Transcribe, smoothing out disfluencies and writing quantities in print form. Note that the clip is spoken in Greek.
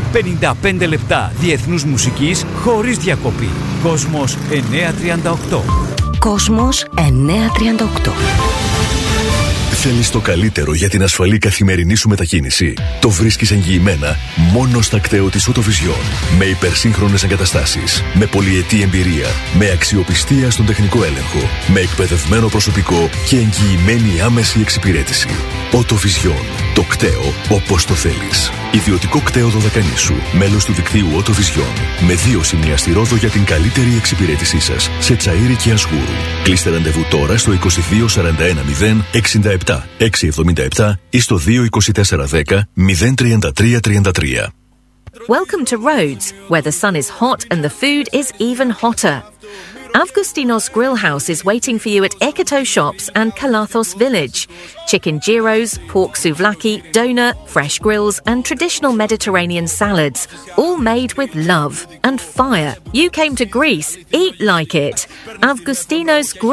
55 λεπτά διεθνούς μουσικής χωρίς διακοπή. Κόσμος 938. Κόσμος 938. Θέλεις το καλύτερο για την ασφαλή καθημερινή σου μετακίνηση? Το βρίσκεις εγγυημένα μόνο στα κτέο της Autovision. Με υπερσύγχρονες εγκαταστάσεις, με πολυετή εμπειρία, με αξιοπιστία στον τεχνικό έλεγχο, με εκπαιδευμένο προσωπικό και εγγυημένη άμεση εξυπηρέτηση. Autovision. Το κτέο όπως το θέλεις. Ιδιωτικό κτέο Δωδεκανήσου. Μέλος του δικτύου Autovision. Με 2 σημεία στη Ρόδο για την καλύτερη εξυπηρέτησή σας. Σε Τσαΐρι και Ασγούρου. Κλείστε ραντεβού τώρα στο 22 41 0 67 677 ή στο 22410 033 33. Welcome to Rhodes, where the sun is hot and the food is even hotter. Avgustinos Grill House is waiting for you at Ekoto Shops and Kalathos Village. Chicken gyros, pork souvlaki, doner, fresh grills and traditional Mediterranean salads, all made with love and fire. You came to Greece, eat like it. Avgustinos Grill